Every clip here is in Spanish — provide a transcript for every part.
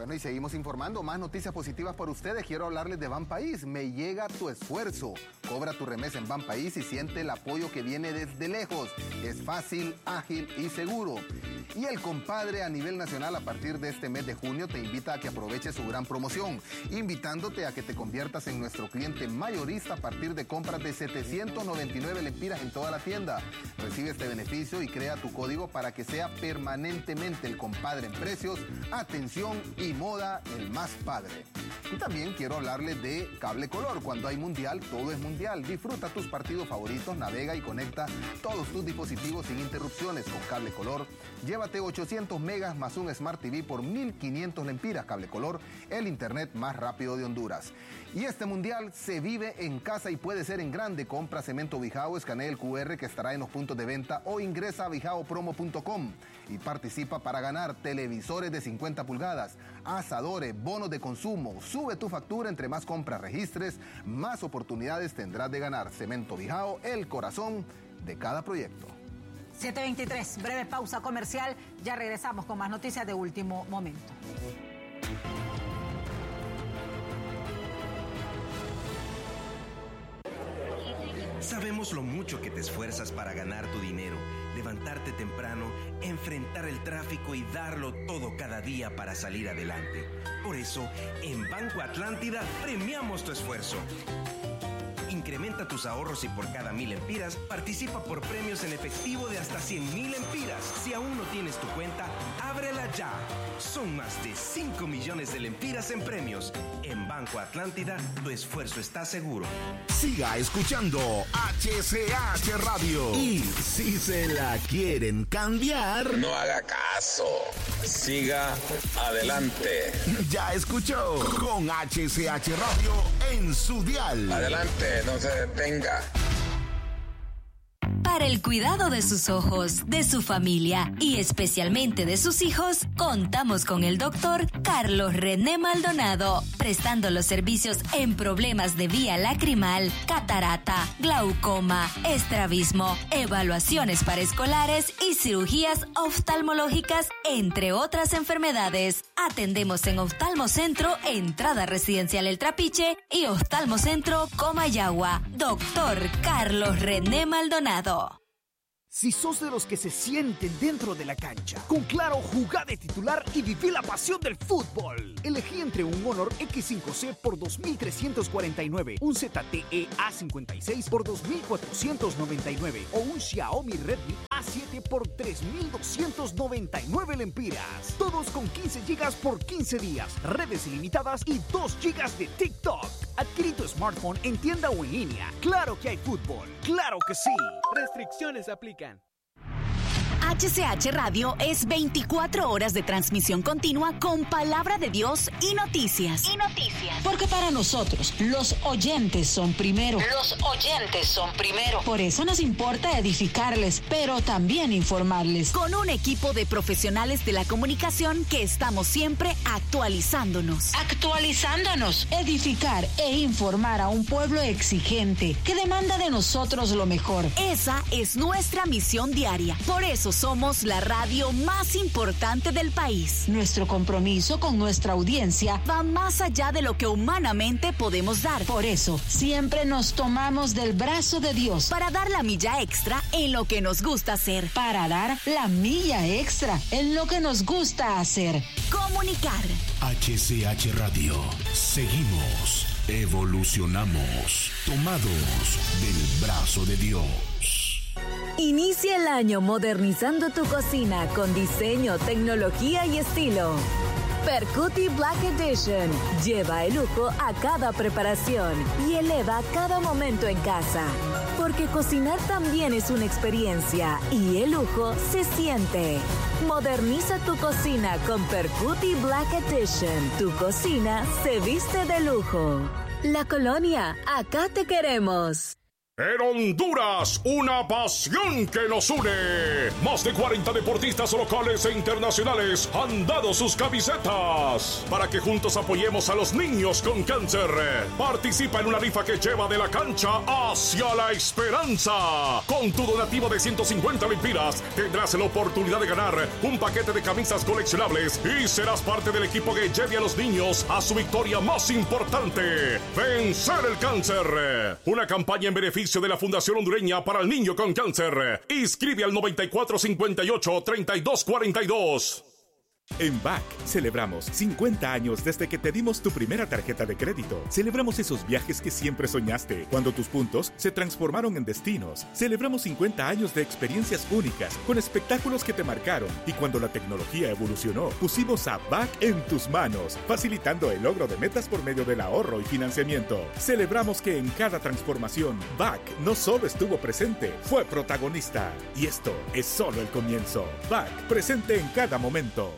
Bueno, y seguimos informando, más noticias positivas para ustedes. Quiero hablarles de Banpaís. Me llega tu esfuerzo. Cobra tu remesa en Banpaís y siente el apoyo que viene desde lejos. Es fácil, ágil y seguro. Y el compadre a nivel nacional a partir de este mes de junio te invita a que aproveches su gran promoción, invitándote a que te conviertas en nuestro cliente mayorista a partir de compras de 799 lempiras en toda la tienda. Recibe este beneficio y crea tu código para que sea permanentemente el compadre en precios, atención y moda el más padre. Y también quiero hablarles de Cable Color. Cuando hay mundial, todo es mundial. Disfruta tus partidos favoritos, navega y conecta todos tus dispositivos sin interrupciones con Cable Color. Llévate 800 megas más un Smart TV por 1.500 lempiras. Cable Color, el internet más rápido de Honduras. Y este mundial se vive en casa y puede ser en grande. Compra cemento Bijao, escanea el QR que estará en los puntos de venta o ingresa a bijaopromo.com y participa para ganar televisores de 50 pulgadas, asadores, bonos de consumo. Sube tu factura, entre más compras registres, más oportunidades tendrás de ganar. Cemento Bijao, el corazón de cada proyecto. 7:23, breve pausa comercial, ya regresamos con más noticias de último momento. Sabemos lo mucho que te esfuerzas para ganar tu dinero, levantarte temprano, enfrentar el tráfico y darlo todo cada día para salir adelante. Por eso, en Banco Atlántida premiamos tu esfuerzo. Incrementa tus ahorros y por cada 1,000 lempiras participa por premios en efectivo de hasta 100,000 lempiras. Si aún no tienes tu cuenta, ábrela ya. Son más de 5 millones de lempiras en premios. En Banco Atlántida, tu esfuerzo está seguro. Siga escuchando HCH Radio. Y si se la quieren cambiar, no haga caso. Siga adelante. Ya escuchó con HCH Radio en su dial. Adelante, no se detenga. Para el cuidado de sus ojos, de su familia y especialmente de sus hijos, contamos con el doctor Carlos René Maldonado, prestando los servicios en problemas de vía lacrimal, catarata, glaucoma, estrabismo, evaluaciones para escolares y cirugías oftalmológicas, entre otras enfermedades. Atendemos en Oftalmocentro, Entrada Residencial El Trapiche y Oftalmocentro Comayagua. Doctor Carlos René Maldonado. Si sos de los que se sienten dentro de la cancha, con Claro, jugá de titular y viví la pasión del fútbol. Elegí entre un Honor X5C por 2.349, un ZTE A56 por 2.499 o un Xiaomi Redmi A7 por 3.299 lempiras. Todos con 15 gigas por 15 días, redes ilimitadas y 2 gigas de TikTok. Adquirí tu smartphone en tienda o en línea. Claro que hay fútbol, claro que sí. Restricciones aplican. HCH Radio es 24 horas de transmisión continua con palabra de Dios y noticias. Porque para nosotros, los oyentes son primero. Por eso nos importa edificarles, pero también informarles. Con un equipo de profesionales de la comunicación que estamos siempre actualizándonos. Edificar e informar a un pueblo exigente que demanda de nosotros lo mejor. Esa es nuestra misión diaria. Por eso somos la radio más importante del país. Nuestro compromiso con nuestra audiencia va más allá de lo que humanamente podemos dar. Por eso, siempre nos tomamos del brazo de Dios para dar la milla extra en lo que nos gusta hacer. Comunicar. HCH Radio. Seguimos, evolucionamos, tomados del brazo de Dios. Inicia el año modernizando tu cocina con diseño, tecnología y estilo. Percuti Black Edition lleva el lujo a cada preparación y eleva cada momento en casa. Porque cocinar también es una experiencia y el lujo se siente. Moderniza tu cocina con Percuti Black Edition. Tu cocina se viste de lujo. La Colonia, acá te queremos. En Honduras, una pasión que nos une. Más de 40 deportistas locales e internacionales han dado sus camisetas para que juntos apoyemos a los niños con cáncer. Participa en una rifa que lleva de la cancha hacia la esperanza. Con tu donativo de 150 lempiras tendrás la oportunidad de ganar un paquete de camisas coleccionables y serás parte del equipo que lleve a los niños a su victoria más importante: vencer el cáncer. Una campaña en beneficio de la Fundación Hondureña para el Niño con Cáncer. Inscribe al 9458-3242. En BAC celebramos 50 años desde que te dimos tu primera tarjeta de crédito. Celebramos esos viajes que siempre soñaste, cuando tus puntos se transformaron en destinos. Celebramos 50 años de experiencias únicas, con espectáculos que te marcaron. Y cuando la tecnología evolucionó, pusimos a BAC en tus manos, facilitando el logro de metas por medio del ahorro y financiamiento. Celebramos que en cada transformación, BAC no solo estuvo presente, fue protagonista. Y esto es solo el comienzo. BAC, presente en cada momento.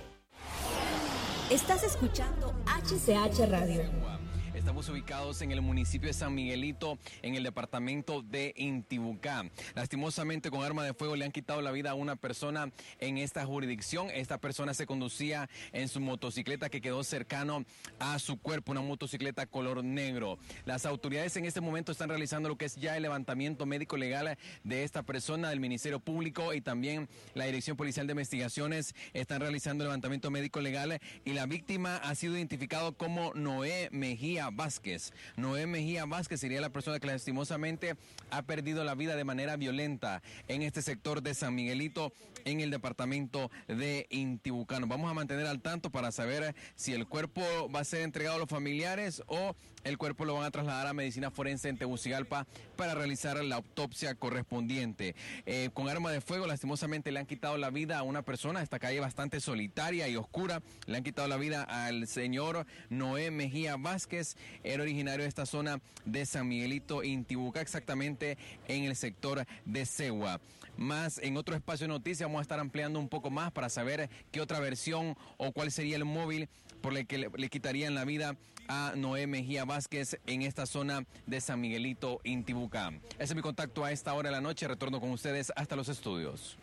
Estás escuchando HCH Radio. Estamos ubicados en el municipio de San Miguelito, en el departamento de Intibucá. Lastimosamente, con arma de fuego le han quitado la vida a una persona en esta jurisdicción. Esta persona se conducía en su motocicleta que quedó cercano a su cuerpo, una motocicleta color negro. Las autoridades en este momento están realizando lo que es ya el levantamiento médico legal de esta persona, del Ministerio Público y también la Dirección Policial de Investigaciones están realizando el levantamiento médico legal, y la víctima ha sido identificado como Noé Mejía Vázquez. Noé Mejía Vázquez sería la persona que lastimosamente ha perdido la vida de manera violenta en este sector de San Miguelito, en el departamento de Intibucá. Nos vamos a mantener al tanto para saber si el cuerpo va a ser entregado a los familiares o el cuerpo lo van a trasladar a medicina forense en Tegucigalpa para realizar la autopsia correspondiente. Con arma de fuego, lastimosamente, le han quitado la vida a una persona. Esta calle bastante solitaria y oscura. Le han quitado la vida al señor Noé Mejía Vázquez. Era originario de esta zona de San Miguelito, Intibucá, exactamente en el sector de Segua. Más en otro espacio de noticias vamos a estar ampliando un poco más para saber qué otra versión o cuál sería el móvil por el que le quitarían la vida a Noé Mejía Vázquez en esta zona de San Miguelito, Intibucá. Ese es mi contacto a esta hora de la noche. Retorno con ustedes hasta los estudios.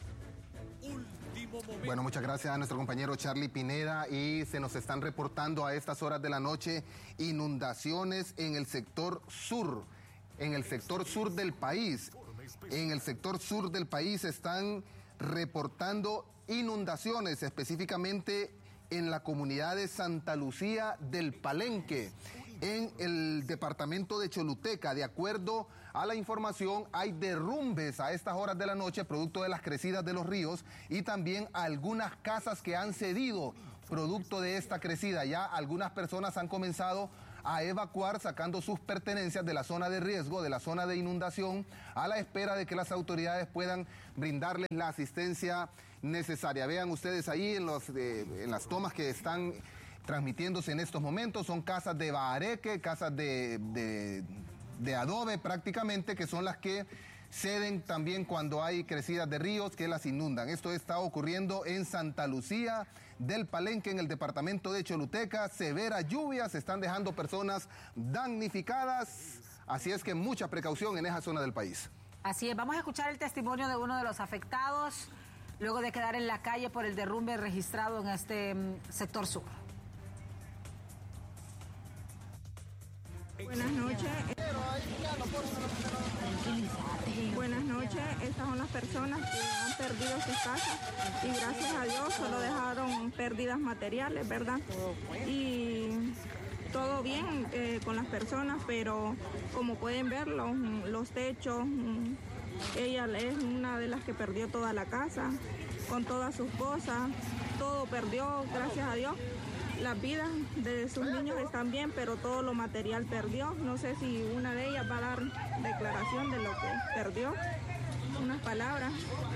Bueno, muchas gracias a nuestro compañero Charlie Pineda, y se nos están reportando a estas horas de la noche inundaciones en el sector sur, del país. En el sector sur del país están reportando inundaciones, específicamente en la comunidad de Santa Lucía del Palenque, en el departamento de Choluteca. De acuerdo a la información, hay derrumbes a estas horas de la noche producto de las crecidas de los ríos, y también algunas casas que han cedido producto de esta crecida. Ya algunas personas han comenzado a evacuar, sacando sus pertenencias de la zona de riesgo, de la zona de inundación, a la espera de que las autoridades puedan brindarles la asistencia necesaria. Vean ustedes ahí en las tomas que están transmitiéndose en estos momentos, son casas de bahareque, casas de adobe prácticamente, que son las que ceden también cuando hay crecidas de ríos que las inundan. Esto está ocurriendo en Santa Lucía del Palenque, en el departamento de Choluteca. Severas lluvias están dejando personas damnificadas, así es que mucha precaución en esa zona del país. Así es, vamos a escuchar el testimonio de uno de los afectados luego de quedar en la calle por el derrumbe registrado en este sector sur. Buenas noches. Buenas noches, estas son las personas que han perdido sus casas y gracias a Dios solo dejaron pérdidas materiales, ¿verdad? Y todo bien con las personas, pero como pueden ver los techos, ella es una de las que perdió toda la casa, con todas sus cosas, todo perdió, gracias a Dios. Las vidas de sus niños están bien, pero todo lo material perdió. No sé si una de ellas va a dar declaración de lo que perdió. Unas palabras.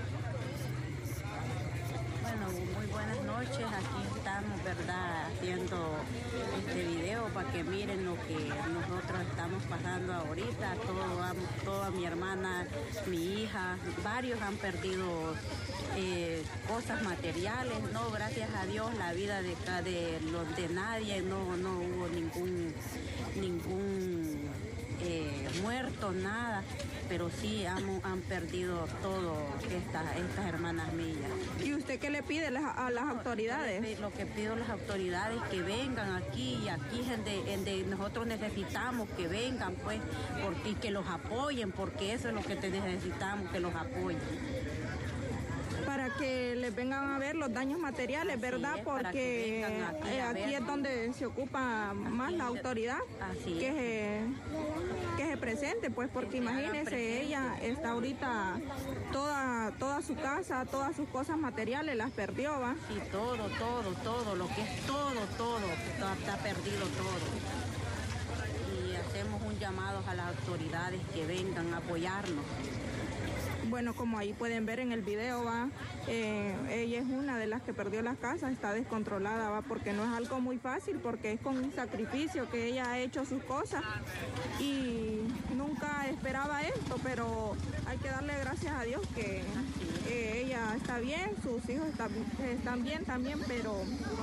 Bueno, muy buenas noches. Aquí estamos, ¿verdad?, haciendo este video para que miren lo que nosotros estamos pasando ahorita. Toda mi hermana, mi hija, varios han perdido cosas materiales. No, gracias a Dios, la vida de nadie, no hubo muerto, nada, pero sí han perdido todo estas hermanas mías. ¿Y usted qué le pide a las autoridades? Lo que pido a las autoridades que vengan aquí, y aquí es donde nosotros necesitamos que vengan, pues, y que los apoyen, porque eso es lo que necesitamos, que los apoyen. Para que les vengan a ver los daños materiales, ¿verdad? Porque aquí es donde se ocupa más la autoridad, que se presente, pues, porque imagínense, ella está ahorita, toda su casa, todas sus cosas materiales las perdió, ¿va? Sí, todo, lo que es todo, está perdido todo. Y hacemos un llamado a las autoridades que vengan a apoyarnos. Bueno, como ahí pueden ver en el video, va, ella es una de las que perdió las casas, está descontrolada, va, porque no es algo muy fácil, porque es con un sacrificio que ella ha hecho sus cosas y nunca esperaba esto, pero hay que darle gracias a Dios que ella está bien, sus hijos están bien también, pero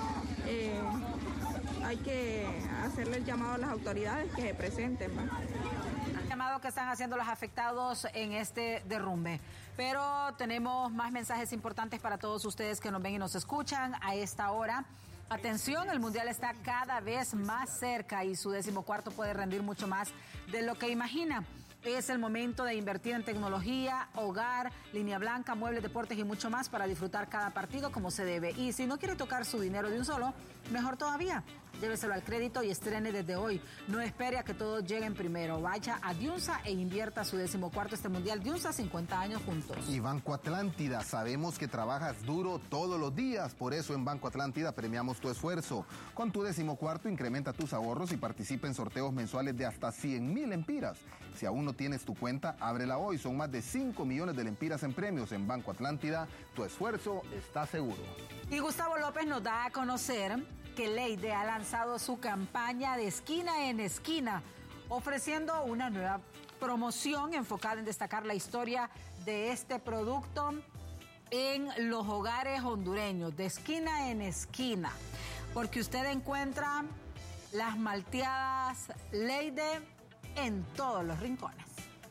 hay que hacerle el llamado a las autoridades que se presenten, va. Llamado que están haciendo los afectados en este derrumbe. Pero tenemos más mensajes importantes para todos ustedes que nos ven y nos escuchan a esta hora. Atención, el Mundial está cada vez más cerca y su 14º puede rendir mucho más de lo que imagina. Es el momento de invertir en tecnología, hogar, línea blanca, muebles, deportes y mucho más para disfrutar cada partido como se debe. Y si no quiere tocar su dinero de un solo, mejor todavía. Lléveselo al crédito y estrene desde hoy. No espere a que todos lleguen primero. Vaya a Diunsa e invierta su 14º este Mundial. Diunsa, 50 años juntos. Y Banco Atlántida, sabemos que trabajas duro todos los días. Por eso en Banco Atlántida premiamos tu esfuerzo. Con tu 14º incrementa tus ahorros y participa en sorteos mensuales de hasta 100,000 lempiras. Si aún no tienes tu cuenta, ábrela hoy. Son más de 5 millones de lempiras en premios. En Banco Atlántida, tu esfuerzo está seguro. Y Gustavo López nos da a conocer que Leide ha lanzado su campaña de esquina en esquina, ofreciendo una nueva promoción enfocada en destacar la historia de este producto en los hogares hondureños, de esquina en esquina, porque usted encuentra las malteadas Leide en todos los rincones.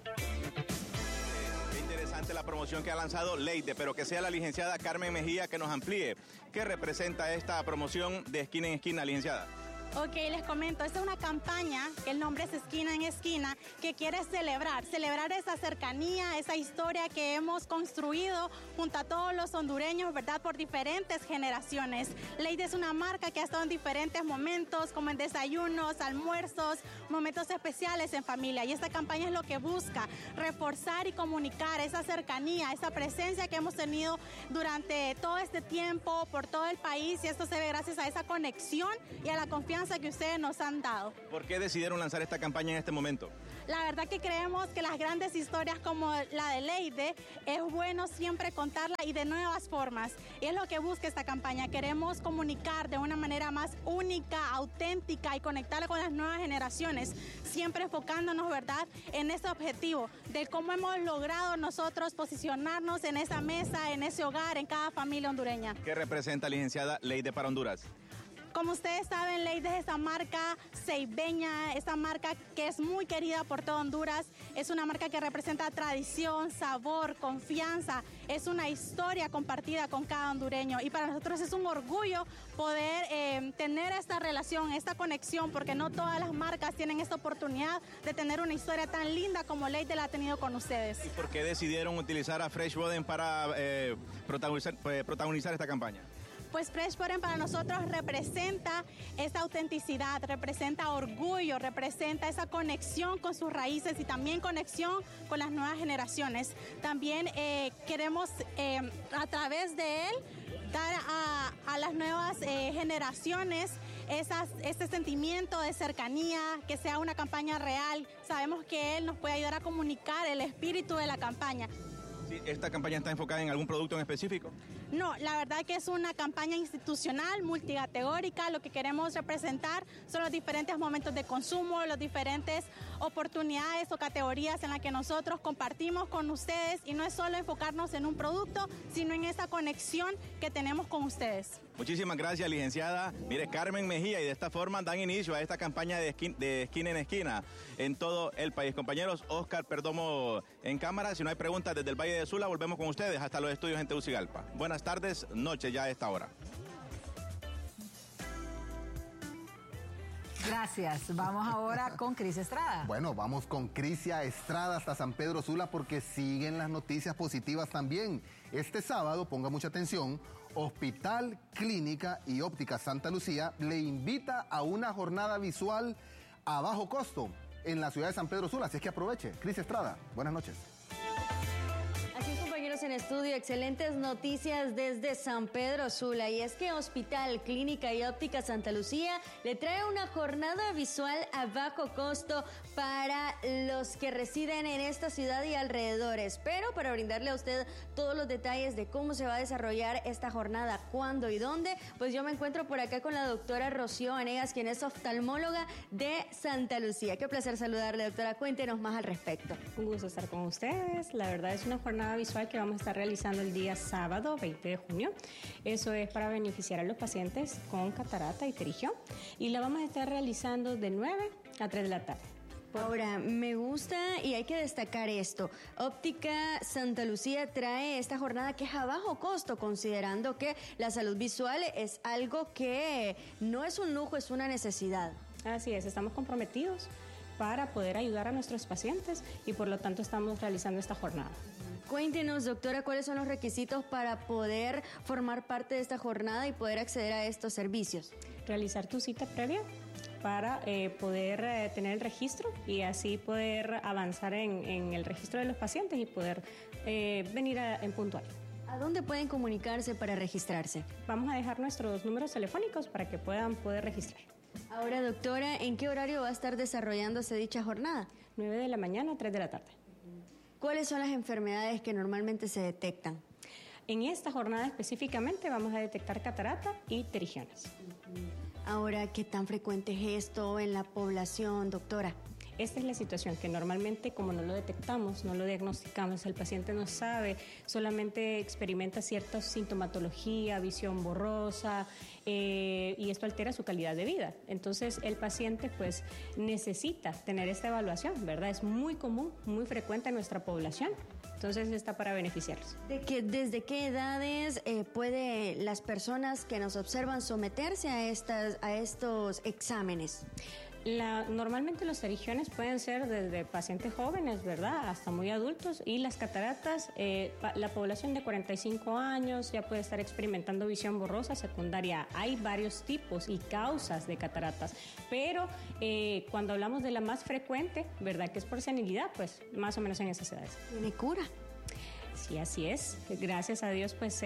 Interesante la promoción que ha lanzado Leide, pero que sea la licenciada Carmen Mejía que nos amplíe. ¿Qué representa esta promoción de esquina en esquina, licenciada? Ok, les comento, esta es una campaña, que el nombre es Esquina en Esquina, que quiere celebrar esa cercanía, esa historia que hemos construido junto a todos los hondureños, ¿verdad? Por diferentes generaciones. Leide es una marca que ha estado en diferentes momentos, como en desayunos, almuerzos, momentos especiales en familia. Y esta campaña es lo que busca, reforzar y comunicar esa cercanía, esa presencia que hemos tenido durante todo este tiempo por todo el país. Y esto se ve gracias a esa conexión y a la confianza que ustedes nos han dado. ¿Por qué decidieron lanzar esta campaña en este momento? La verdad que creemos que las grandes historias como la de Leide es bueno siempre contarla y de nuevas formas. Y es lo que busca esta campaña. Queremos comunicar de una manera más única, auténtica y conectarla con las nuevas generaciones, siempre enfocándonos, ¿verdad?, en ese objetivo de cómo hemos logrado nosotros posicionarnos en esa mesa, en ese hogar, en cada familia hondureña. ¿Qué representa, licenciada, Leide para Honduras? Como ustedes saben, Leide es esa marca ceibeña, esa marca que es muy querida por todo Honduras. Es una marca que representa tradición, sabor, confianza. Es una historia compartida con cada hondureño. Y para nosotros es un orgullo poder tener esta relación, esta conexión, porque no todas las marcas tienen esta oportunidad de tener una historia tan linda como Leide la ha tenido con ustedes. ¿Y por qué decidieron utilizar a Fresh Boden para protagonizar esta campaña? Pues Fresh Boden para nosotros representa esa autenticidad, representa orgullo, representa esa conexión con sus raíces y también conexión con las nuevas generaciones. También queremos a través de él dar a las nuevas generaciones este sentimiento de cercanía, que sea una campaña real. Sabemos que él nos puede ayudar a comunicar el espíritu de la campaña. ¿Esta campaña está enfocada en algún producto en específico? No, la verdad que es una campaña institucional, multicategórica. Lo que queremos representar son los diferentes momentos de consumo, las diferentes oportunidades o categorías en las que nosotros compartimos con ustedes, y no es solo enfocarnos en un producto, sino en esa conexión que tenemos con ustedes. Muchísimas gracias, licenciada. Mire, Carmen Mejía, y de esta forma dan inicio a esta campaña de esquina en esquina en todo el país. Compañeros, Oscar Perdomo en cámara. Si no hay preguntas desde el Valle de Sula, volvemos con ustedes hasta los estudios en Tegucigalpa. Buenas tardes, noche ya a esta hora. Gracias. Vamos ahora con Cris Estrada. Bueno, vamos con Crisia Estrada hasta San Pedro Sula porque siguen las noticias positivas también. Este sábado, ponga mucha atención, Hospital Clínica y Óptica Santa Lucía le invita a una jornada visual a bajo costo en la ciudad de San Pedro Sula. Así es que aproveche. Cris Estrada, buenas noches. Así es, compañeros en estudio, excelentes noticias desde San Pedro Sula, y es que Hospital Clínica y Óptica Santa Lucía le trae una jornada visual a bajo costo para los que residen en esta ciudad y alrededores. Pero para brindarle a usted todos los detalles de cómo se va a desarrollar esta jornada, cuándo y dónde, pues yo me encuentro por acá con la doctora Rocío Vanegas, quien es oftalmóloga de Santa Lucía. Qué placer saludarle, doctora. Cuéntenos más al respecto. Un gusto estar con ustedes. La verdad es una jornada visual que vamos a estar realizando el día sábado 20 de junio. Eso es para beneficiar a los pacientes con catarata y pterigión, y la vamos a estar realizando de 9 a 3 de la tarde. Ahora, me gusta y hay que destacar esto. Óptica Santa Lucía trae esta jornada que es a bajo costo, considerando que la salud visual es algo que no es un lujo, es una necesidad. Así es, estamos comprometidos para poder ayudar a nuestros pacientes y por lo tanto estamos realizando esta jornada. Cuéntenos, doctora, ¿cuáles son los requisitos para poder formar parte de esta jornada y poder acceder a estos servicios? Realizar tu cita previa para poder tener el registro y así poder avanzar en el registro de los pacientes y poder venir en puntual. ¿A dónde pueden comunicarse para registrarse? Vamos a dejar nuestros números telefónicos para que puedan poder registrar. Ahora, doctora, ¿en qué horario va a estar desarrollándose dicha jornada? 9 de la mañana a 3 de la tarde. ¿Cuáles son las enfermedades que normalmente se detectan? En esta jornada específicamente vamos a detectar catarata y pterigiones. Ahora, ¿qué tan frecuente es esto en la población, doctora? Esta es la situación, que normalmente como no lo detectamos, no lo diagnosticamos, el paciente no sabe, solamente experimenta cierta sintomatología, visión borrosa, y esto altera su calidad de vida. Entonces el paciente pues necesita tener esta evaluación, ¿verdad? Es muy común, muy frecuente en nuestra población, entonces está para beneficiarlos. ¿Desde qué edades puede las personas que nos observan someterse a estos exámenes? Normalmente los pterigiones pueden ser desde pacientes jóvenes, ¿verdad?, hasta muy adultos, y las cataratas, la población de 45 años ya puede estar experimentando visión borrosa secundaria. Hay varios tipos y causas de cataratas, pero cuando hablamos de la más frecuente, ¿verdad?, que es por senilidad, pues más o menos en esas edades. ¿Tiene cura? Sí, así es. Gracias a Dios, pues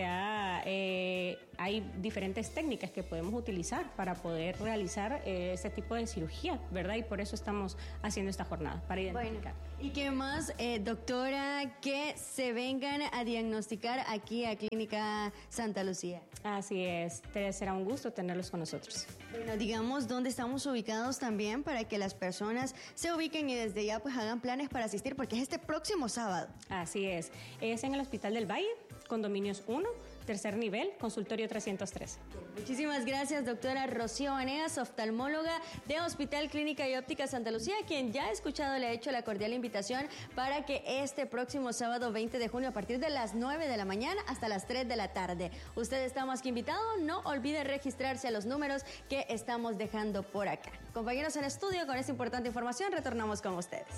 hay diferentes técnicas que podemos utilizar para poder realizar este tipo de cirugía, ¿verdad? Y por eso estamos haciendo esta jornada, para identificar. Bueno, ¿y qué más, doctora, que se vengan a diagnosticar aquí a Clínica Santa Lucía? Así es, será un gusto tenerlos con nosotros. Bueno, digamos dónde estamos ubicados también para que las personas se ubiquen y desde ya pues hagan planes para asistir, porque es este próximo sábado. Así es en el Hospital del Valle, Condominios 1, tercer nivel, consultorio 303. Muchísimas gracias, doctora Rocío Vanegas, oftalmóloga de Hospital Clínica y Óptica Santa Lucía, quien ya ha escuchado, le ha hecho la cordial invitación para que este próximo sábado 20 de junio, a partir de las 9 de la mañana hasta las 3 de la tarde, usted está más que invitado. No olvide registrarse a los números que estamos dejando por acá. Compañeros en estudio, con esta importante información retornamos con ustedes.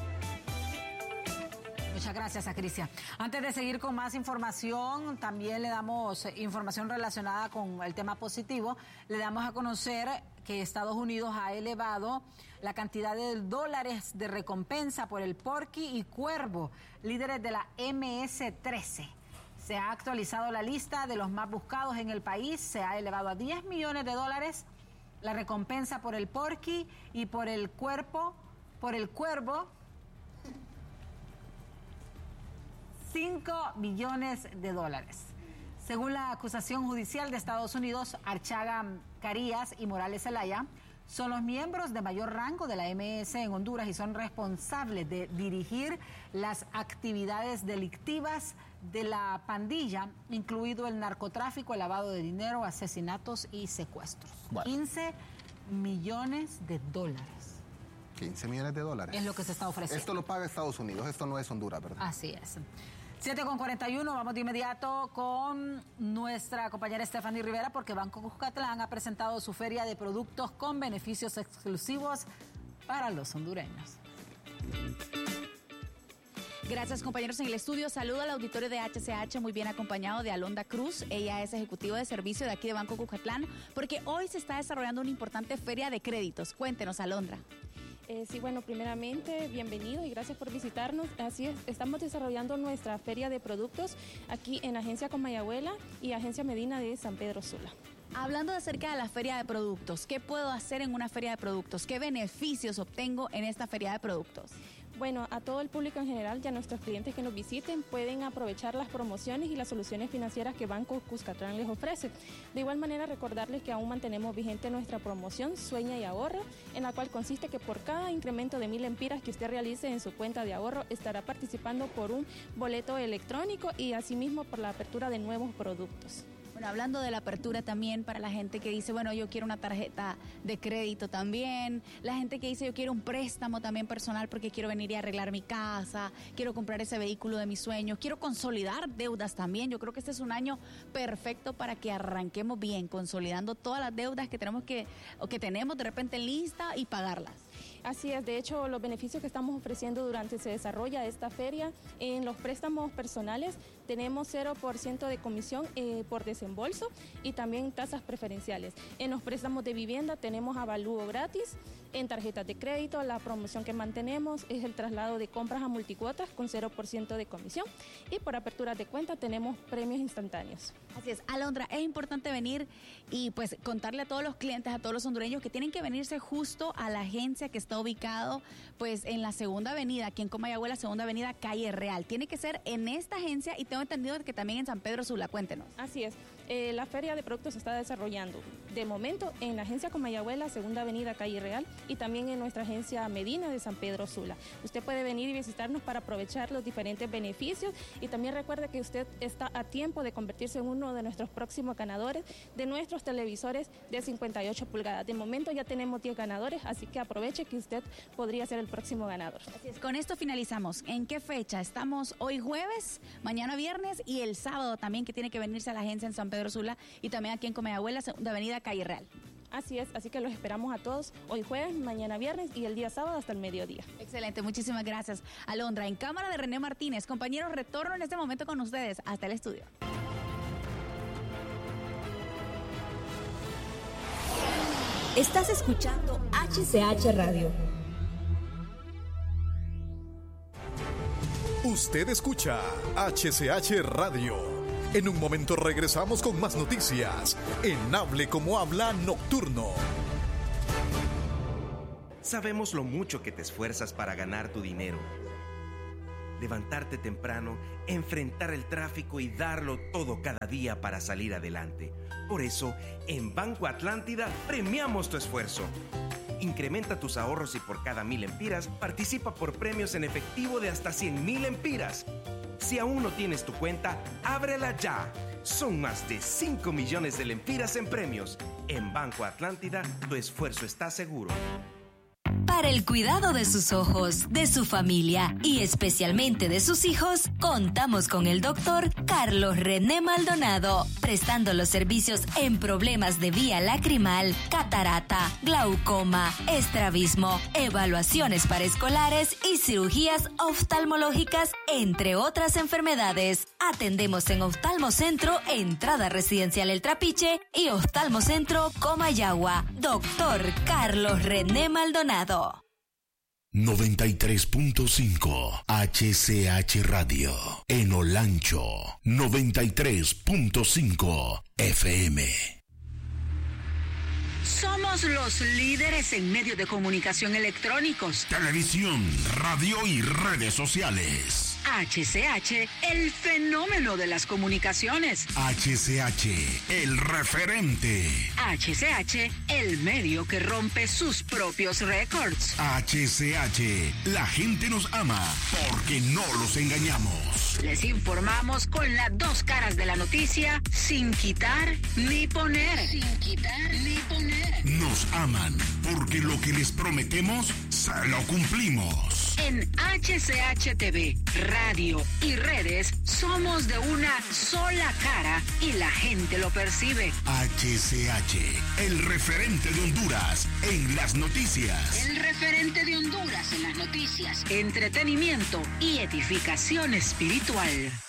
Muchas gracias, Acrisia. Antes de seguir con más información, también le damos información relacionada con el tema positivo. Le damos a conocer que Estados Unidos ha elevado la cantidad de dólares de recompensa por el Porky y Cuervo, líderes de la MS-13. Se ha actualizado la lista de los más buscados en el país. Se ha elevado a $10 millones la recompensa por el Porky y por el Cuervo. $5 millones. Según la acusación judicial de Estados Unidos, Archaga Carías y Morales Zelaya son los miembros de mayor rango de la MS en Honduras y son responsables de dirigir las actividades delictivas de la pandilla, incluido el narcotráfico, el lavado de dinero, asesinatos y secuestros. Bueno. 15 millones de dólares. 15 millones de dólares. Es lo que se está ofreciendo. Esto lo paga Estados Unidos, esto no es Honduras, ¿verdad? Así es. 7:41, vamos de inmediato con nuestra compañera Stephanie Rivera porque Banco Cuscatlán ha presentado su feria de productos con beneficios exclusivos para los hondureños. Gracias, compañeros en el estudio. Saludo al auditorio de HCH, muy bien acompañado de Alondra Cruz. Ella es ejecutiva de servicio de aquí de Banco Cuscatlán, porque hoy se está desarrollando una importante feria de créditos. Cuéntenos, Alondra. Sí, bueno, primeramente, bienvenido y gracias por visitarnos. Así es, estamos desarrollando nuestra feria de productos aquí en Agencia Comayagüela y Agencia Medina de San Pedro Sula. Hablando acerca de la feria de productos, ¿qué puedo hacer en una feria de productos? ¿Qué beneficios obtengo en esta feria de productos? Bueno, a todo el público en general y a nuestros clientes que nos visiten pueden aprovechar las promociones y las soluciones financieras que Banco Cuscatlán les ofrece. De igual manera, recordarles que aún mantenemos vigente nuestra promoción Sueña y Ahorra, en la cual consiste que por cada incremento de 1,000 lempiras que usted realice en su cuenta de ahorro, estará participando por un boleto electrónico y asimismo por la apertura de nuevos productos. Bueno, hablando de la apertura también para la gente que dice, bueno, yo quiero una tarjeta de crédito también, la gente que dice yo quiero un préstamo también personal porque quiero venir y arreglar mi casa, quiero comprar ese vehículo de mis sueños, quiero consolidar deudas también. Yo creo que este es un año perfecto para que arranquemos bien, consolidando todas las deudas que tenemos que tenemos de repente en lista y pagarlas. Así es, de hecho los beneficios que estamos ofreciendo durante se desarrolla esta feria, en los préstamos personales tenemos 0% de comisión por desembolso y también tasas preferenciales. En los préstamos de vivienda tenemos avalúo gratis, en tarjetas de crédito la promoción que mantenemos es el traslado de compras a multicuotas con 0% de comisión y por aperturas de cuenta tenemos premios instantáneos. Así es, Alondra, es importante venir y pues contarle a todos los clientes, a todos los hondureños que tienen que venirse justo a la agencia que está ubicado pues en la Segunda Avenida, aquí en Comayagüela, Segunda Avenida, Calle Real. Tiene que ser en esta agencia y tengo entendido que también en San Pedro Sula. Cuéntenos. Así es, la feria de productos se está desarrollando de momento en la agencia Comayagüela, Segunda Avenida, Calle Real y también en nuestra agencia Medina de San Pedro Sula. Usted puede venir y visitarnos para aprovechar los diferentes beneficios y también recuerde que usted está a tiempo de convertirse en uno de nuestros próximos ganadores de nuestros televisores de 58 pulgadas. De momento ya tenemos 10 ganadores, así que aproveche que usted podría ser el próximo ganador. Así es, con esto finalizamos. ¿En qué fecha? Estamos hoy jueves, mañana viernes y el sábado también, que tiene que venirse a la agencia en San Pedro Sula y también aquí en Comayagüela, Segunda Avenida, Calle Real. Así es, así que los esperamos a todos hoy jueves, mañana viernes y el día sábado hasta el mediodía. Excelente, muchísimas gracias. Alondra, en cámara de René Martínez. Compañeros, retorno en este momento con ustedes hasta el estudio. Estás escuchando HCH Radio. Usted escucha HCH Radio. En un momento regresamos con más noticias en Hable Como Habla Nocturno. Sabemos lo mucho que te esfuerzas para ganar tu dinero. Levantarte temprano, enfrentar el tráfico y darlo todo cada día para salir adelante. Por eso, en Banco Atlántida premiamos tu esfuerzo. Incrementa tus ahorros y por cada 1,000 lempiras participa por premios en efectivo de hasta 100,000 lempiras. Si aún no tienes tu cuenta, ábrela ya. Son más de 5 millones de lempiras en premios. En Banco Atlántida, tu esfuerzo está seguro. Para el cuidado de sus ojos, de su familia y especialmente de sus hijos, contamos con el doctor Carlos René Maldonado, prestando los servicios en problemas de vía lacrimal, catarata, glaucoma, estrabismo, evaluaciones para escolares y cirugías oftalmológicas, entre otras enfermedades. Atendemos en Oftalmocentro, Entrada Residencial El Trapiche y Oftalmocentro Comayagua. Doctor Carlos René Maldonado. 93.5 HCH Radio. En Olancho, 93.5 FM. Somos los líderes en medios de comunicación electrónicos, televisión, radio y redes sociales. HCH, el fenómeno de las comunicaciones. HCH, el referente. HCH, el medio que rompe sus propios récords. HCH, la gente nos ama porque no los engañamos. Les informamos con las dos caras de la noticia, sin quitar ni poner. Sin quitar ni poner. Nos aman porque lo que les prometemos se lo cumplimos. En HCH TV, radio y redes somos de una sola cara y la gente lo percibe. HCH, el referente de Honduras en las noticias. El referente de Honduras en las noticias, entretenimiento y edificación espiritual.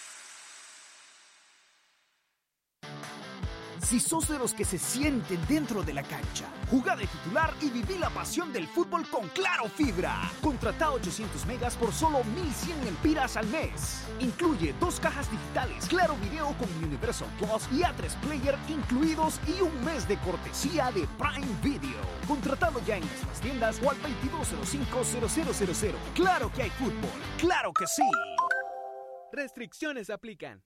Si sos de los que se sienten dentro de la cancha, jugá de titular y viví la pasión del fútbol con Claro Fibra. Contratá 800 megas por solo 1,100 lempiras al mes. Incluye 2 cajas digitales, Claro Video con Universal Plus y A3 Player incluidos y un mes de cortesía de Prime Video. Contratalo ya en nuestras tiendas o al 2205-0000. Claro que hay fútbol, claro que sí. Restricciones aplican.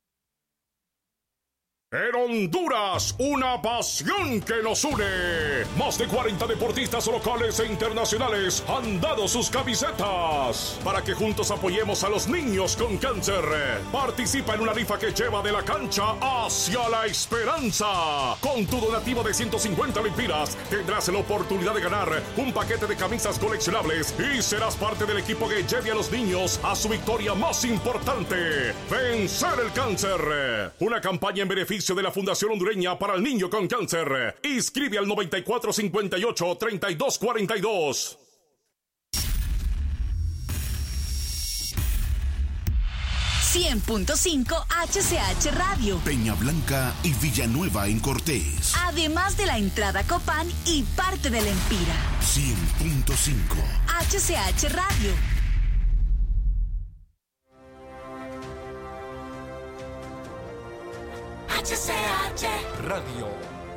En Honduras, una pasión que nos une. Más de 40 deportistas locales e internacionales han dado sus camisetas para que juntos apoyemos a los niños con cáncer. Participa en una rifa que lleva de la cancha hacia la esperanza. Con tu donativo de 150 lempiras tendrás la oportunidad de ganar un paquete de camisas coleccionables y serás parte del equipo que lleve a los niños a su victoria más importante: vencer el cáncer. Una campaña en beneficio de la Fundación Hondureña para el Niño con Cáncer. Inscribe al 9458-3242. .5 HCH Radio. Peña Blanca y Villanueva en Cortés. Además de la entrada Copán y parte del Empira. 100.5 HCH Radio. HCH Radio.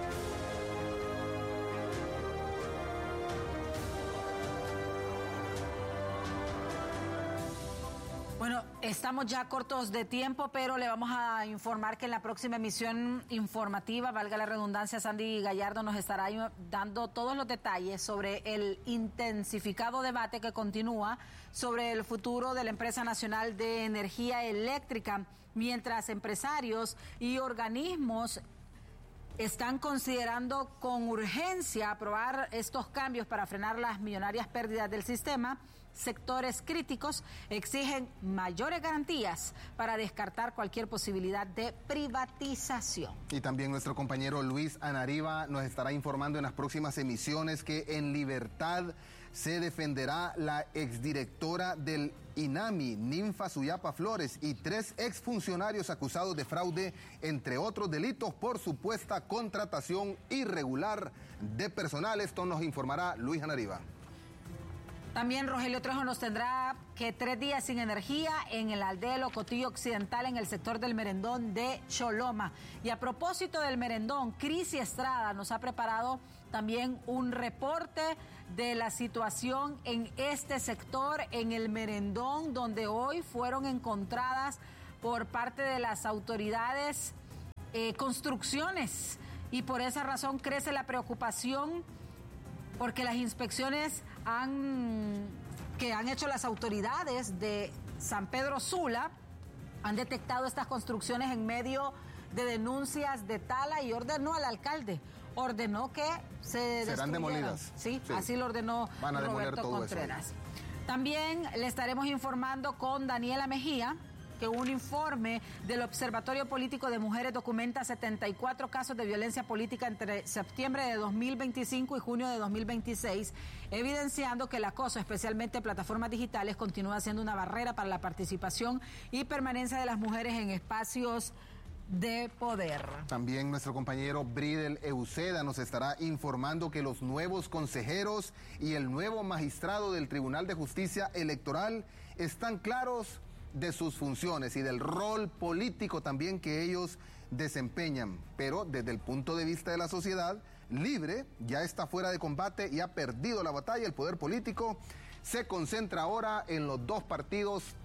Bueno, estamos ya cortos de tiempo, pero le vamos a informar que en la próxima emisión informativa, valga la redundancia, Sandy Gallardo nos estará dando todos los detalles sobre el intensificado debate que continúa sobre el futuro de la Empresa Nacional de Energía Eléctrica, mientras empresarios y organismos están considerando con urgencia aprobar estos cambios para frenar las millonarias pérdidas del sistema. Sectores críticos exigen mayores garantías para descartar cualquier posibilidad de privatización. Y también nuestro compañero Luis Anariba nos estará informando en las próximas emisiones que en libertad se defenderá la exdirectora del INAMI, Ninfa Suyapa Flores, y 3 exfuncionarios acusados de fraude, entre otros delitos por supuesta contratación irregular de personal. Esto nos informará Luis Anariba. También Rogelio Trejo nos tendrá que 3 días sin energía en el aldea de Locotillo Occidental, en el sector del Merendón de Choloma. Y a propósito del Merendón, Crisi Estrada nos ha preparado también un reporte de la situación en este sector, en el Merendón, donde hoy fueron encontradas por parte de las autoridades construcciones, y por esa razón crece la preocupación porque las inspecciones que han hecho las autoridades de San Pedro Sula han detectado estas construcciones en medio de denuncias de tala, y ordenó al alcalde, ordenó que serán demolidas. Sí, así lo ordenó Roberto Contreras. También le estaremos informando con Daniela Mejía que un informe del Observatorio Político de Mujeres documenta 74 casos de violencia política entre septiembre de 2025 y junio de 2026, evidenciando que el acoso, especialmente en plataformas digitales, continúa siendo una barrera para la participación y permanencia de las mujeres en espacios de poder. También nuestro compañero Bridel Euseda nos estará informando que los nuevos consejeros y el nuevo magistrado del Tribunal de Justicia Electoral están claros de sus funciones y del rol político también que ellos desempeñan, pero desde el punto de vista de la sociedad libre ya está fuera de combate y ha perdido la batalla. El poder político se concentra ahora en los 2 partidos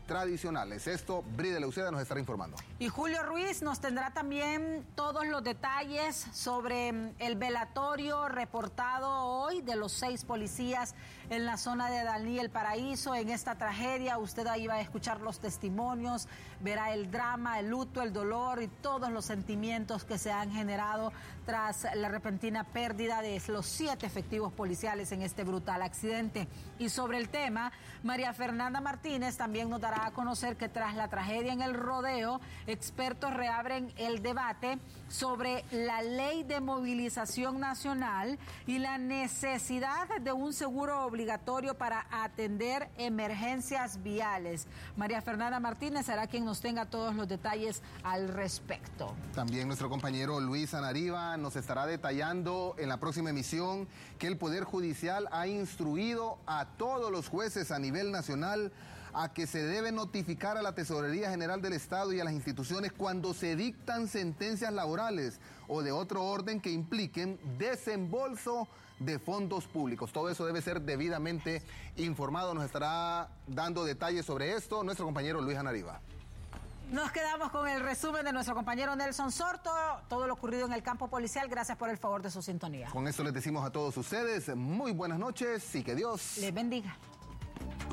tradicionales. Esto, Brida Leuceda nos estará informando. Y Julio Ruiz nos tendrá también todos los detalles sobre el velatorio reportado hoy de los 6 policías en la zona de Dalí, El Paraíso, en esta tragedia. Usted ahí va a escuchar los testimonios, verá el drama, el luto, el dolor y todos los sentimientos que se han generado tras la repentina pérdida de los 7 efectivos policiales en este brutal accidente. Y sobre el tema, María Fernanda Martínez también nos dará a conocer que tras la tragedia en el rodeo, expertos reabren el debate sobre la ley de movilización nacional y la necesidad de un seguro obligatorio para atender emergencias viales. María Fernanda Martínez será quien nos tenga todos los detalles al respecto. También nuestro compañero Luis Anariva nos estará detallando en la próxima emisión que el Poder Judicial ha instruido a todos los jueces a nivel nacional a que se debe notificar a la Tesorería General del Estado y a las instituciones cuando se dictan sentencias laborales o de otro orden que impliquen desembolso de fondos públicos. Todo eso debe ser debidamente informado. Nos estará dando detalles sobre esto nuestro compañero Luis Anariva. Nos quedamos con el resumen de nuestro compañero Nelson Sorto, todo lo ocurrido en el campo policial. Gracias por el favor de su sintonía. Con esto les decimos a todos ustedes muy buenas noches y que Dios les bendiga.